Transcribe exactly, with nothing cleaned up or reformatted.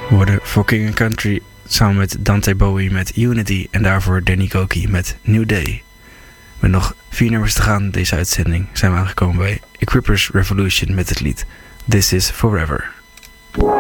We hoorden For King and Country samen met Dante Bowie met Unity en daarvoor Danny Koki met New Day. Met nog vier nummers te gaan deze uitzending zijn we aangekomen bij Equippers Revolution met het lied This Is Forever.